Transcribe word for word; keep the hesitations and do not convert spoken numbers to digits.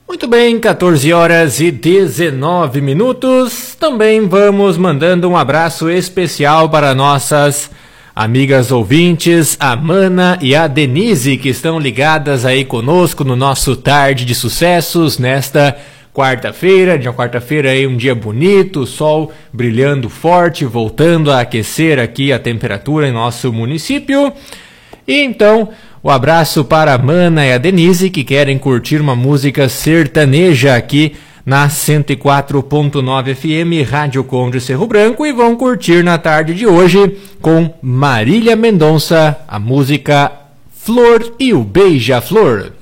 Muito bem, quatorze horas e dezenove minutos. Também vamos mandando um abraço especial para nossas amigas ouvintes, a Mana e a Denise, que estão ligadas aí conosco no nosso Tarde de Sucessos nesta quarta-feira. Dia quarta-feira aí, um dia bonito, o sol brilhando forte, voltando a aquecer aqui a temperatura em nosso município. E então, o abraço para a Mana e a Denise, que querem curtir uma música sertaneja aqui na cento e quatro ponto nove F M, Rádio Conde Cerro Branco, e vão curtir na tarde de hoje com Marília Mendonça, a música Flor e o Beija-Flor.